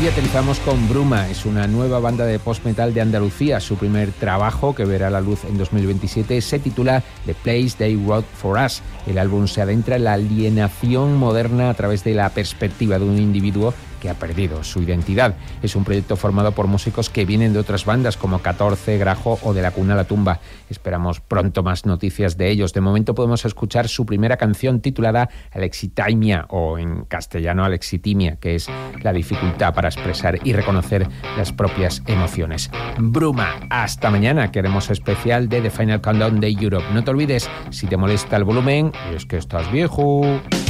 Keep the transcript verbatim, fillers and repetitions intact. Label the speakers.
Speaker 1: Y aterrizamos con Bruma, es una nueva banda de post-metal de Andalucía. Su primer trabajo, que verá la luz en dos mil veintisiete, se titula The Place They Wrote For Us. El álbum se adentra en la alienación moderna a través de la perspectiva de un individuo que ha perdido su identidad. Es un proyecto formado por músicos que vienen de otras bandas como catorce, Grajo o De la Cuna a la Tumba. Esperamos pronto más noticias de ellos. De momento podemos escuchar su primera canción titulada Alexitimia, o en castellano Alexitimia, que es la dificultad para expresar y reconocer las propias emociones. Bruma, hasta mañana, que haremos especial de The Final Countdown de Europe. No te olvides, si te molesta el volumen, es que estás viejo.